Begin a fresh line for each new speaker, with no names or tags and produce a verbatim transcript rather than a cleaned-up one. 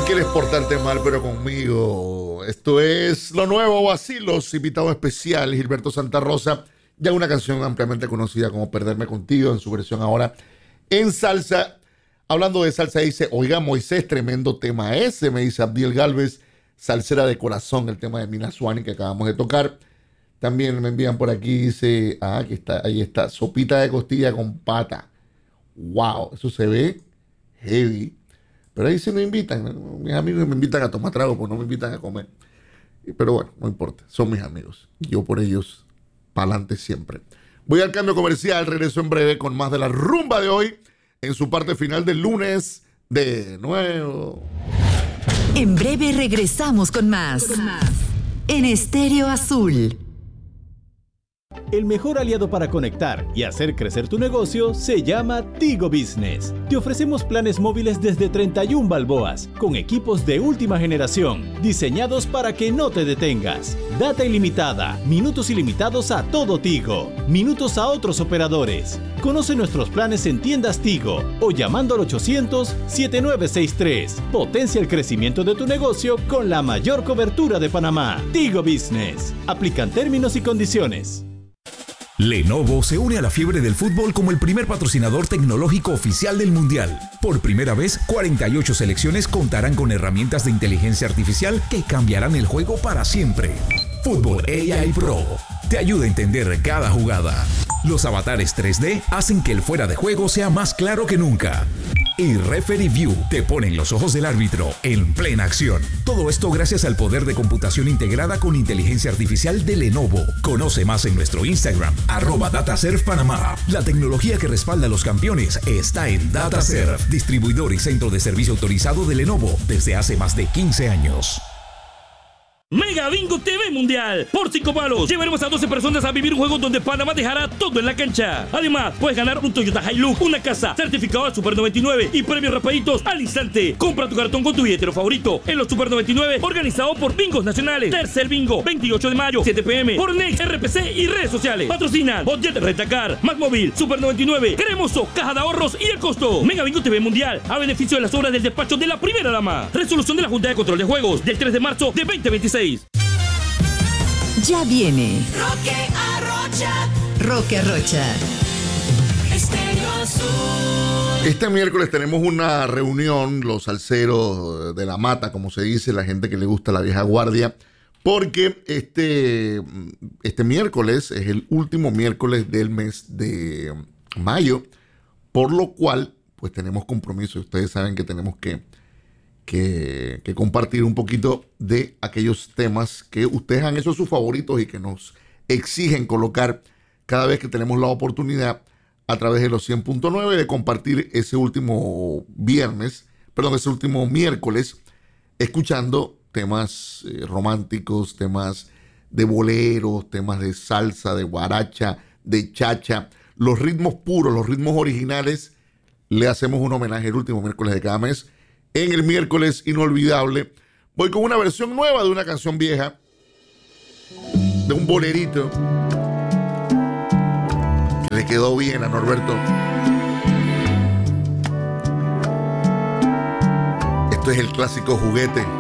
quieres portarte mal, pero conmigo. Esto es lo nuevo, Vacilos, invitado especial, Gilberto Santa Rosa. Ya una canción ampliamente conocida como Perderme Contigo, en su versión ahora en salsa. Hablando de salsa, dice, oiga, Moisés, tremendo tema ese, me dice Abdiel Galvez, salsera de corazón, el tema de Mina Suani que acabamos de tocar. También me envían por aquí, dice, ah, aquí está, ahí está, sopita de costilla con pata. Wow, eso se ve heavy. Pero ahí sí no invitan, ¿no? Mis amigos me invitan a tomar trago, pues no me invitan a comer. Pero bueno, no importa, son mis amigos. Y yo por ellos, pa'lante siempre. Voy al cambio comercial, regreso en breve con más de la rumba de hoy, en su parte final del lunes, de nuevo.
En breve regresamos con más, con más. En Estéreo Azul.
El mejor aliado para conectar y hacer crecer tu negocio se llama Tigo Business. Te ofrecemos planes móviles desde treinta y una balboas, con equipos de última generación, diseñados para que no te detengas. Data ilimitada, minutos ilimitados a todo Tigo, minutos a otros operadores. Conoce nuestros planes en tiendas Tigo o llamando al ochocientos, setenta y nueve sesenta y tres. Potencia el crecimiento de tu negocio con la mayor cobertura de Panamá. Tigo Business. Aplican términos y condiciones.
Lenovo se une a la fiebre del fútbol como el primer patrocinador tecnológico oficial del Mundial. Por primera vez, cuarenta y ocho selecciones contarán con herramientas de inteligencia artificial que cambiarán el juego para siempre. Fútbol A I Pro te ayuda a entender cada jugada. Los avatares tres D hacen que el fuera de juego sea más claro que nunca. Y Referee View te pone en los ojos del árbitro en plena acción. Todo esto gracias al poder de computación integrada con inteligencia artificial de Lenovo. Conoce más en nuestro Instagram, arroba DataServe Panamá. La tecnología que respalda a los campeones está en DataServe, distribuidor y centro de servicio autorizado de Lenovo desde hace más de quince años.
Mega Bingo T V Mundial. Por cinco palos llevaremos a doce personas a vivir un juego donde Panamá dejará todo en la cancha. Además, puedes ganar un Toyota Hilux, una casa, certificado al Super noventa y nueve y premios rapaditos al instante. Compra tu cartón con tu billetero favorito en los Super noventa y nueve, organizado por Bingos Nacionales. Tercer Bingo, veintiocho de mayo, siete pe eme, por Next, R P C y redes sociales. Patrocinan Budget Rentacar, Más Móvil, Super noventa y nueve, Cremoso, Caja de Ahorros y El Costo. Mega Bingo T V Mundial, a beneficio de las obras del despacho de la primera dama. Resolución de la Junta de Control de Juegos del tres de marzo de veinte veintiséis.
Ya viene
Roque Arrocha.
Roque Arrocha.
Estéreo Azul.
Este miércoles tenemos una reunión, los salseros de la mata, como se dice, la gente que le gusta la vieja guardia, porque este, este miércoles es el último miércoles del mes de mayo, por lo cual pues tenemos compromiso. Ustedes saben que tenemos que Que, que compartir un poquito de aquellos temas que ustedes han hecho sus favoritos y que nos exigen colocar cada vez que tenemos la oportunidad a través de los cien punto nueve de compartir ese último viernes, perdón, ese último miércoles, escuchando temas eh, románticos, temas de boleros, temas de salsa, de guaracha, de chacha, los ritmos puros, los ritmos originales. Le hacemos un homenaje el último miércoles de cada mes. En el miércoles inolvidable voy con una versión nueva de una canción vieja, de un bolerito que le quedó bien a Norberto. Esto es el clásico Juguete.